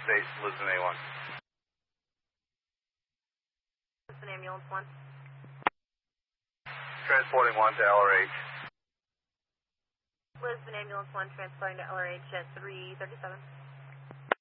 State, Lisbon A1. Lisbon Ambulance 1. Transporting 1 to LRH. Lisbon Ambulance 1 transporting to LRH at 337.